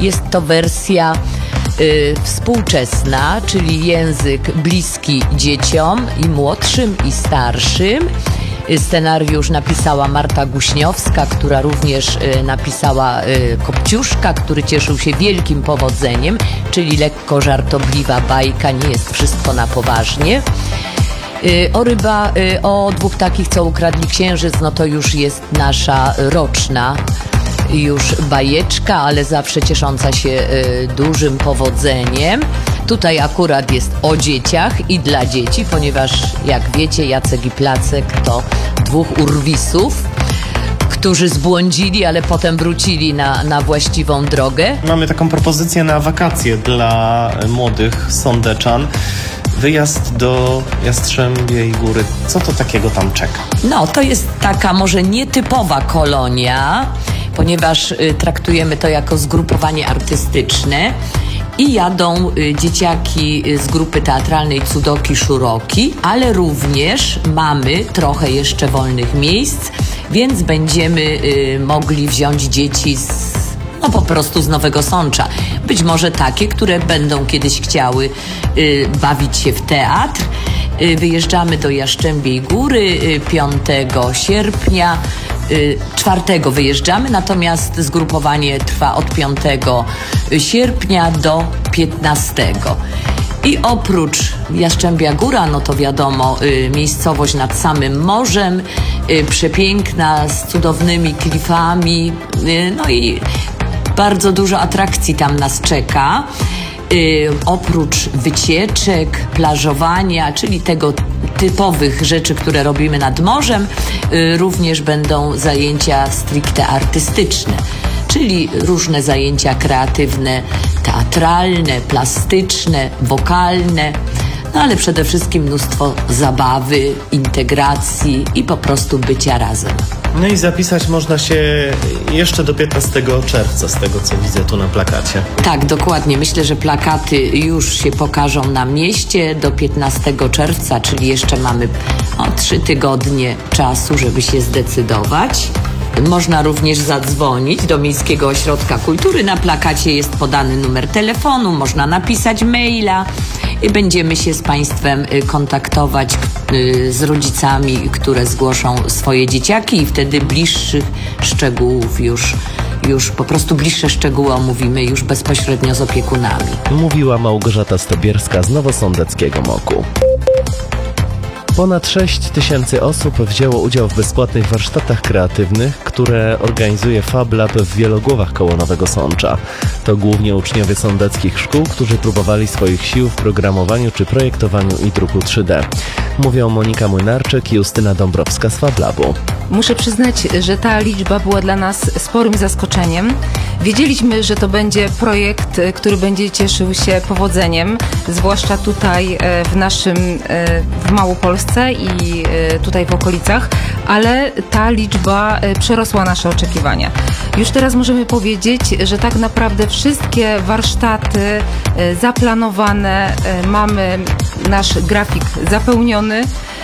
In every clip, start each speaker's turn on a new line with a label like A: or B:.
A: jest to wersja współczesna, czyli język bliski dzieciom i młodszym, i starszym. Scenariusz napisała Marta Guśniowska, która również napisała Kopciuszka, który cieszył się wielkim powodzeniem, czyli lekko żartobliwa bajka, nie jest wszystko na poważnie. O dwóch takich, co ukradli księżyc, no to już jest nasza roczna już bajeczka, ale zawsze ciesząca się dużym powodzeniem. Tutaj akurat jest o dzieciach i dla dzieci, ponieważ jak wiecie, Jacek i Placek to dwóch urwisów, którzy zbłądzili, ale potem wrócili na właściwą drogę.
B: Mamy taką propozycję na wakacje dla młodych sądeczan. Wyjazd do Jastrzębiej Góry. Co to takiego tam czeka?
A: No, to jest taka może nietypowa kolonia, ponieważ traktujemy to jako zgrupowanie artystyczne i jadą dzieciaki z grupy teatralnej Cudoki Szuroki, ale również mamy trochę jeszcze wolnych miejsc, więc będziemy mogli wziąć dzieci po prostu z Nowego Sącza. Być może takie, które będą kiedyś chciały bawić się w teatr. Wyjeżdżamy do Jastrzębiej Góry 5 sierpnia. 4 wyjeżdżamy, natomiast zgrupowanie trwa od 5 sierpnia do 15. I oprócz Jastrzębia Góra, no to wiadomo, miejscowość nad samym morzem, przepiękna, z cudownymi klifami, no i bardzo dużo atrakcji tam nas czeka. Oprócz wycieczek, plażowania, czyli tego typowych rzeczy, które robimy nad morzem, również będą zajęcia stricte artystyczne, czyli różne zajęcia kreatywne, teatralne, plastyczne, wokalne, no ale przede wszystkim mnóstwo zabawy, integracji i po prostu bycia razem.
B: No i zapisać można się jeszcze do 15 czerwca, z tego co widzę tu na plakacie.
A: Tak, dokładnie. Myślę, że plakaty już się pokażą na mieście do 15 czerwca, czyli jeszcze mamy 3 tygodnie czasu, żeby się zdecydować. Można również zadzwonić do Miejskiego Ośrodka Kultury. Na plakacie jest podany numer telefonu, można napisać maila i będziemy się z Państwem kontaktować z rodzicami, które zgłoszą swoje dzieciaki i wtedy bliższych szczegółów już po prostu bliższe szczegóły omówimy już bezpośrednio z opiekunami.
C: Mówiła Małgorzata Stobierska z Nowosądeckiego MOK-u. Ponad 6 000 osób wzięło udział w bezpłatnych warsztatach kreatywnych, które organizuje Fab Lab w Wielogłowach koło Nowego Sącza. To głównie uczniowie sądeckich szkół, którzy próbowali swoich sił w programowaniu czy projektowaniu i druku 3D. Mówią Monika Młynarczyk i Justyna Dąbrowska z Fab Labu.
D: Muszę przyznać, że ta liczba była dla nas sporym zaskoczeniem. Wiedzieliśmy, że to będzie projekt, który będzie cieszył się powodzeniem, zwłaszcza tutaj w Małopolsce i tutaj w okolicach, ale ta liczba przerosła nasze oczekiwania. Już teraz możemy powiedzieć, że tak naprawdę wszystkie warsztaty zaplanowane, mamy nasz grafik zapełniony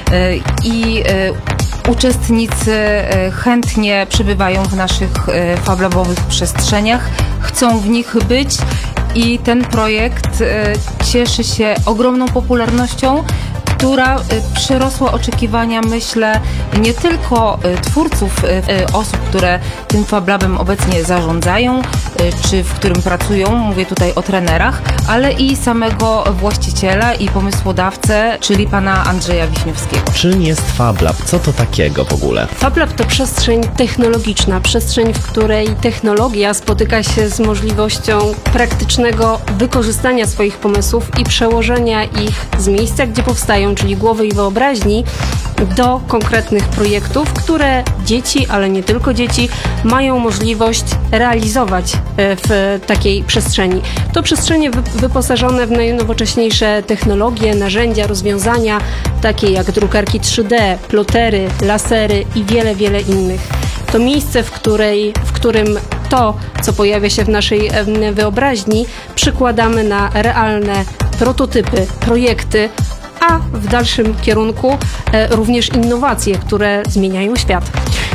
D: i uczestnicy chętnie przebywają w naszych fablabowych przestrzeniach, chcą w nich być i ten projekt cieszy się ogromną popularnością, która przerosła oczekiwania, myślę, nie tylko twórców, osób, które tym FabLabem obecnie zarządzają, czy w którym pracują, mówię tutaj o trenerach, ale i samego właściciela i pomysłodawcę, czyli pana Andrzeja Wiśniewskiego.
C: Czym jest FabLab? Co to takiego w ogóle?
E: FabLab to przestrzeń technologiczna, przestrzeń, w której technologia spotyka się z możliwością praktycznego wykorzystania swoich pomysłów i przełożenia ich z miejsca, gdzie powstają, czyli głowy i wyobraźni, do konkretnych projektów, które dzieci, ale nie tylko dzieci, mają możliwość realizować w takiej przestrzeni. To przestrzenie wyposażone w najnowocześniejsze technologie, narzędzia, rozwiązania, takie jak drukarki 3D, plotery, lasery i wiele, wiele innych. To miejsce, w którym to, co pojawia się w naszej wyobraźni, przykładamy na realne prototypy, projekty, a w dalszym kierunku również innowacje, które zmieniają świat.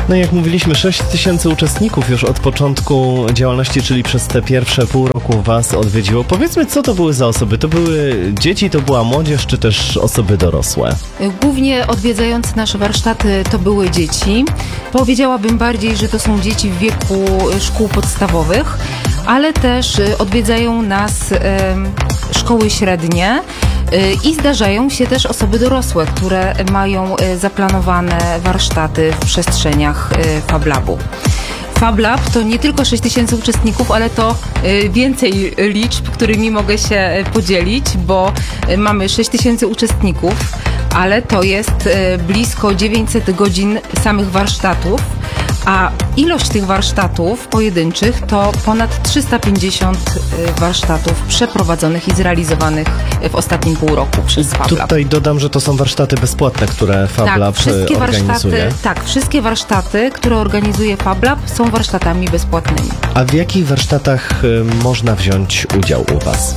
C: No i jak mówiliśmy, 6 000 uczestników już od początku działalności, czyli przez te pierwsze pół roku was odwiedziło. Powiedzmy, co to były za osoby? To były dzieci, to była młodzież, czy też osoby dorosłe?
D: Głównie odwiedzające nasze warsztaty to były dzieci. Powiedziałabym bardziej, że to są dzieci w wieku szkół podstawowych, ale też odwiedzają nas szkoły średnie i zdarzają się też osoby dorosłe, które mają zaplanowane warsztaty w przestrzeniach FabLabu. FabLab to nie tylko 6 000 uczestników, ale to więcej liczb, którymi mogę się podzielić, bo mamy 6 000 uczestników, ale to jest blisko 900 godzin samych warsztatów, a ilość tych warsztatów pojedynczych to ponad 350 warsztatów przeprowadzonych i zrealizowanych w ostatnim pół roku przez FabLab.
C: Tutaj dodam, że to są warsztaty bezpłatne, które FabLab organizuje.
D: Wszystkie warsztaty, które organizuje FabLab, są warsztatami bezpłatnymi.
C: A w jakich warsztatach można wziąć udział u was?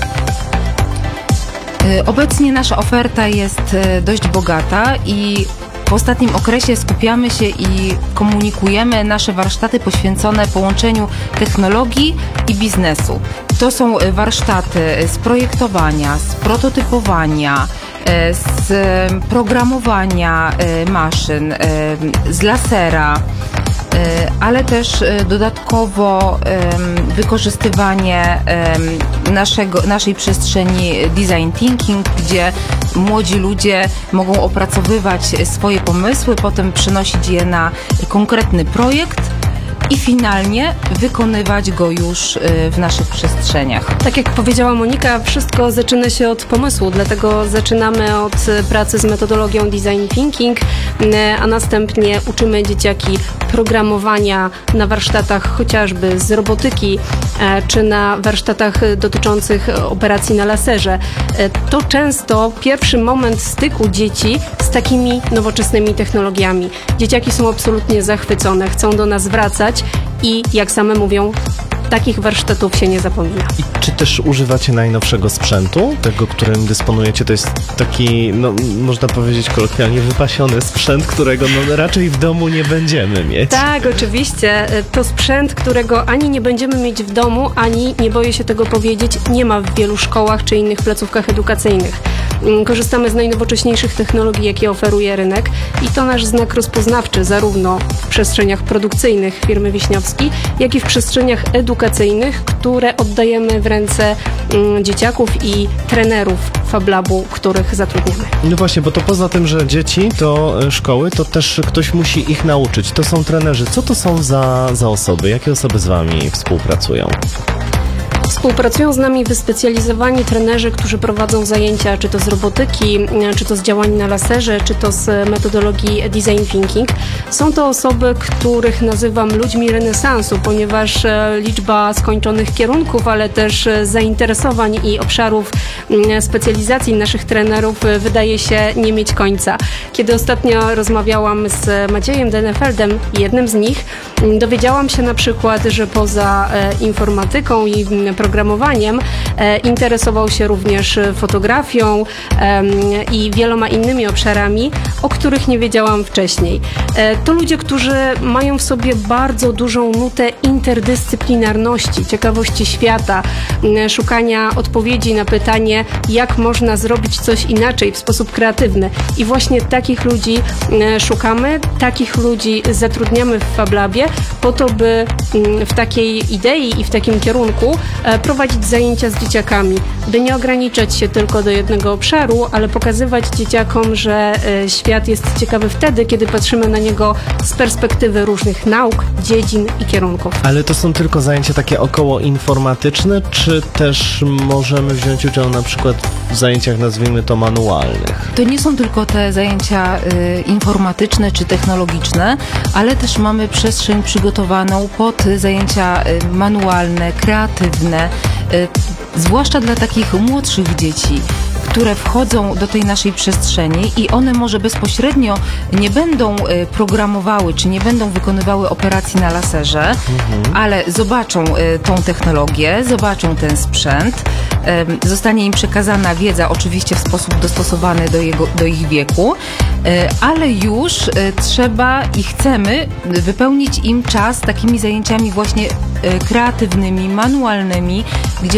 D: Obecnie nasza oferta jest dość bogata i w ostatnim okresie skupiamy się i komunikujemy nasze warsztaty poświęcone połączeniu technologii i biznesu. To są warsztaty z projektowania, z prototypowania, z programowania maszyn, z lasera, ale też dodatkowo wykorzystywanie naszej przestrzeni design thinking, gdzie młodzi ludzie mogą opracowywać swoje pomysły, potem przenosić je na konkretny projekt i finalnie wykonywać go już w naszych przestrzeniach.
E: Tak jak powiedziała Monika, wszystko zaczyna się od pomysłu, dlatego zaczynamy od pracy z metodologią design thinking, a następnie uczymy dzieciaki programowania na warsztatach chociażby z robotyki, czy na warsztatach dotyczących operacji na laserze. To często pierwszy moment styku dzieci z takimi nowoczesnymi technologiami. Dzieciaki są absolutnie zachwycone, chcą do nas wracać i jak same mówią, takich warsztatów się nie zapomina.
C: I czy też używacie najnowszego sprzętu, tego, którym dysponujecie? To jest taki, no, można powiedzieć kolokwialnie, wypasiony sprzęt, którego raczej w domu nie będziemy mieć.
E: Tak, oczywiście. To sprzęt, którego ani nie będziemy mieć w domu, ani, nie boję się tego powiedzieć, nie ma w wielu szkołach czy innych placówkach edukacyjnych. Korzystamy z najnowocześniejszych technologii, jakie oferuje rynek i to nasz znak rozpoznawczy zarówno w przestrzeniach produkcyjnych firmy Wiśniowski, jak i w przestrzeniach edukacyjnych, które oddajemy w ręce dzieciaków i trenerów FabLabu, których zatrudniamy.
C: No właśnie, bo to poza tym, że dzieci to szkoły, to też ktoś musi ich nauczyć. To są trenerzy. Co to są za osoby? Jakie osoby z wami współpracują?
E: Współpracują z nami wyspecjalizowani trenerzy, którzy prowadzą zajęcia czy to z robotyki, czy to z działań na laserze, czy to z metodologii design thinking. Są to osoby, których nazywam ludźmi renesansu, ponieważ liczba skończonych kierunków, ale też zainteresowań i obszarów specjalizacji naszych trenerów wydaje się nie mieć końca. Kiedy ostatnio rozmawiałam z Maciejem Denefeldem, jednym z nich, dowiedziałam się na przykład, że poza informatyką i programowaniem interesował się również fotografią i wieloma innymi obszarami, o których nie wiedziałam wcześniej. To ludzie, którzy mają w sobie bardzo dużą nutę interdyscyplinarności, ciekawości świata, szukania odpowiedzi na pytanie, jak można zrobić coś inaczej w sposób kreatywny. I właśnie takich ludzi szukamy, takich ludzi zatrudniamy w FabLabie po to, by w takiej idei i w takim kierunku prowadzić zajęcia z dzieciakami, by nie ograniczać się tylko do jednego obszaru, ale pokazywać dzieciakom, że świat jest ciekawy wtedy, kiedy patrzymy na niego z perspektywy różnych nauk, dziedzin i kierunków.
C: Ale to są tylko zajęcia takie około informatyczne, czy też możemy wziąć udział na przykład w zajęciach, nazwijmy to, manualnych?
D: To nie są tylko te zajęcia informatyczne czy technologiczne, ale też mamy przestrzeń przygotowaną pod zajęcia manualne, kreatywne, zwłaszcza dla takich młodszych dzieci, które wchodzą do tej naszej przestrzeni i one może bezpośrednio nie będą programowały, czy nie będą wykonywały operacji na laserze, ale zobaczą tą technologię, zobaczą ten sprzęt, zostanie im przekazana wiedza, oczywiście w sposób dostosowany do ich wieku, ale już trzeba i chcemy wypełnić im czas takimi zajęciami właśnie kreatywnymi, manualnymi, gdzie